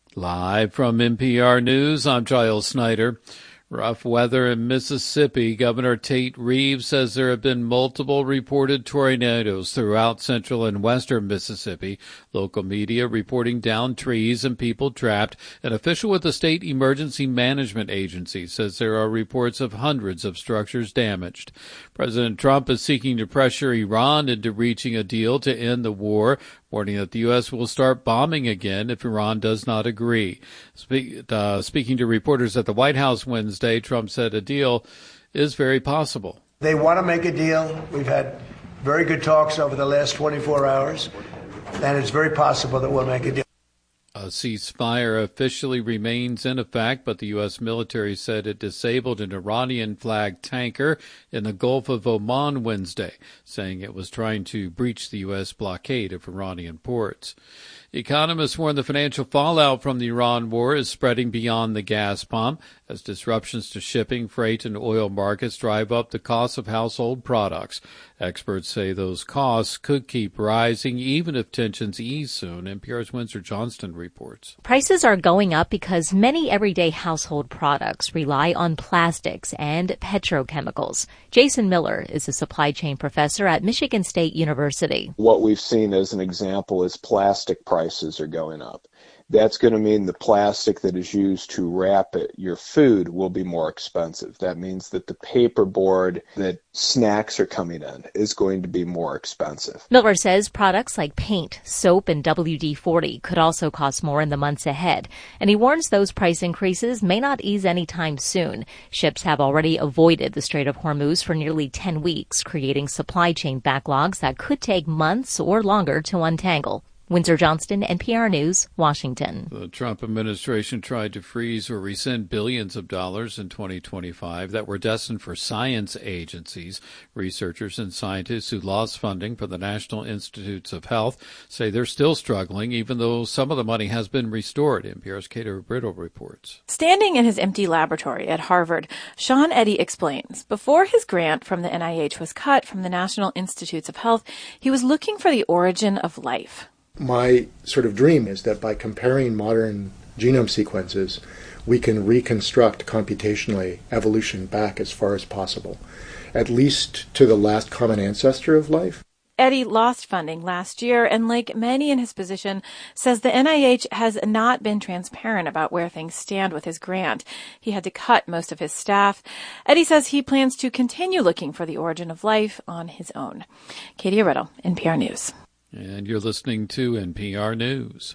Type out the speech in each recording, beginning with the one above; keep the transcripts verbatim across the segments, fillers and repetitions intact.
Live from N P R News, I'm Giles Snyder. Rough weather in Mississippi. Governor Tate Reeves says there have been multiple reported tornadoes throughout central and western Mississippi. Local media reporting downed trees and people trapped. An official with the State Emergency Management Agency says there are reports of hundreds of structures damaged. President Trump is seeking to pressure Iran into reaching a deal to end the war, warning that the U S will start bombing again if Iran does not agree. Speak, uh, speaking to reporters at the White House Wednesday, Trump said a deal is very possible. They want to make a deal. We've had very good talks over the last twenty-four hours, and it's very possible that we'll make a deal. A ceasefire officially remains in effect, but the U S military said it disabled an Iranian-flagged tanker in the Gulf of Oman Wednesday, saying it was trying to breach the U S blockade of Iranian ports. Economists warn the financial fallout from the Iran war is spreading beyond the gas pump as disruptions to shipping, freight, and oil markets drive up the cost of household products. Experts say those costs could keep rising even if tensions ease soon. N P R's Windsor Johnston reports. Prices are going up because many everyday household products rely on plastics and petrochemicals. Jason Miller is a supply chain professor at Michigan State University. What we've seen as an example is plastic prices are going up. That's going to mean the plastic that is used to wrap it, your food will be more expensive. That means that the paperboard that snacks are coming in is going to be more expensive. Miller says products like paint, soap, and W D forty could also cost more in the months ahead. And he warns those price increases may not ease anytime soon. Ships have already avoided the Strait of Hormuz for nearly ten weeks, creating supply chain backlogs that could take months or longer to untangle. Windsor Johnston, N P R News, Washington. The Trump administration tried to freeze or rescind billions of dollars in twenty twenty-five that were destined for science agencies. Researchers and scientists who lost funding from the National Institutes of Health say they're still struggling, even though some of the money has been restored. N P R's Kato Brittle reports. Standing in his empty laboratory at Harvard, Sean Eddy explains, before his grant from the N I H was cut from the National Institutes of Health, he was looking for the origin of life. My sort of dream is that by comparing modern genome sequences, we can reconstruct computationally evolution back as far as possible, at least to the last common ancestor of life. Eddy lost funding last year, and like many in his position, says the N I H has not been transparent about where things stand with his grant. He had to cut most of his staff. Eddy says he plans to continue looking for the origin of life on his own. Katie Riddle, N P R News. And you're listening to N P R News.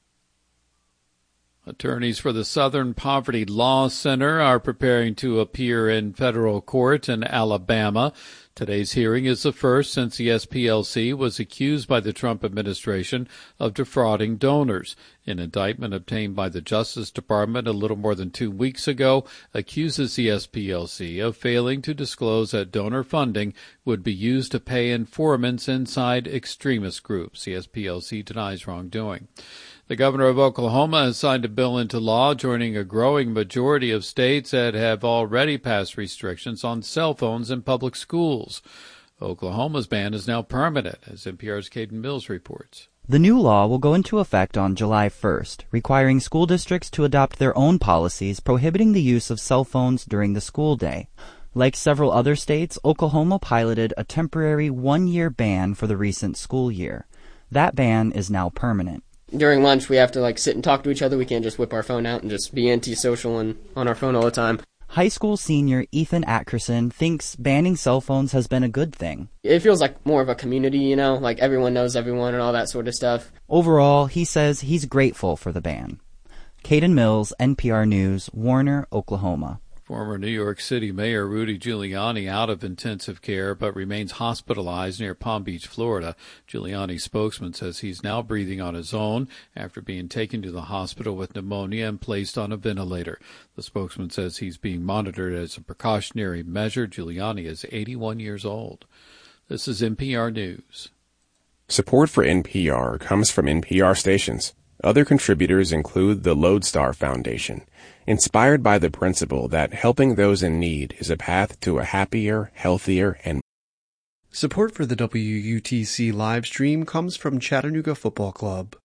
Attorneys for the Southern Poverty Law Center are preparing to appear in federal court in Alabama. Today's hearing is the first since the S P L C was accused by the Trump administration of defrauding donors. An indictment obtained by the Justice Department a little more than two weeks ago accuses the S P L C of failing to disclose that donor funding would be used to pay informants inside extremist groups. The S P L C denies wrongdoing. The governor of Oklahoma has signed a bill into law, joining a growing majority of states that have already passed restrictions on cell phones in public schools. Oklahoma's ban is now permanent, as N P R's Caden Mills reports. The new law will go into effect on July first, requiring school districts to adopt their own policies prohibiting the use of cell phones during the school day. Like several other states, Oklahoma piloted a temporary one-year ban for the recent school year. That ban is now permanent. During lunch, we have to like sit and talk to each other. We can't just whip our phone out and just be antisocial and on our phone all the time. High school senior Ethan Atkerson thinks banning cell phones has been a good thing. It feels like more of a community, you know, like everyone knows everyone and all that sort of stuff. Overall, he says he's grateful for the ban. Caden Mills, N P R News, Warner, Oklahoma. Former New York City Mayor Rudy Giuliani out of intensive care but remains hospitalized near Palm Beach, Florida. Giuliani's spokesman says he's now breathing on his own after being taken to the hospital with pneumonia and placed on a ventilator. The spokesman says he's being monitored as a precautionary measure. Giuliani is eighty-one years old. This is N P R News. Support for N P R comes from N P R stations. Other contributors include the Lodestar Foundation, inspired by the principle that helping those in need is a path to a happier, healthier, and... Support for the W U T C live stream comes from Chattanooga Football Club.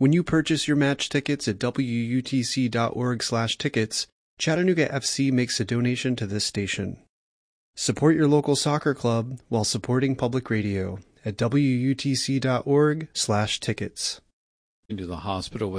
When you purchase your match tickets at W U T C dot org slash tickets, Chattanooga F C makes a donation to this station. Support your local soccer club while supporting public radio at W U T C dot org slash tickets. Into the hospital with